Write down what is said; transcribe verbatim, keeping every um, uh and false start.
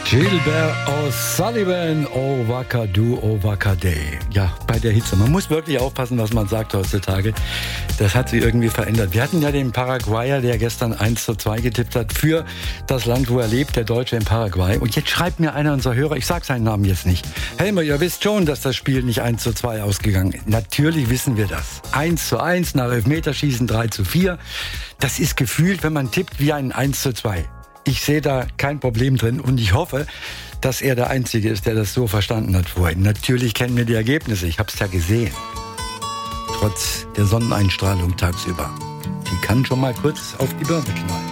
Gilbert O'Sullivan, O Wakadu, O Wakade. Ja, bei der Hitze. Man muss wirklich aufpassen, was man sagt heutzutage. Das hat sich irgendwie verändert. Wir hatten ja den Paraguayer, der gestern eins zu zwei getippt hat für das Land, wo er lebt, der Deutsche in Paraguay. Und jetzt schreibt mir einer unserer Hörer, ich sage seinen Namen jetzt nicht. Helmer, ihr wisst schon, dass das Spiel nicht eins zu zwei ausgegangen ist. Natürlich wissen wir das. eins zu eins, nach Elfmeterschießen drei zu vier. Das ist gefühlt, wenn man tippt, wie ein eins zu zwei. Ich sehe da kein Problem drin und ich hoffe, dass er der Einzige ist, der das so verstanden hat vorhin. Natürlich kennen wir die Ergebnisse, ich habe es ja gesehen. Trotz der Sonneneinstrahlung tagsüber. Die kann schon mal kurz auf die Birne knallen.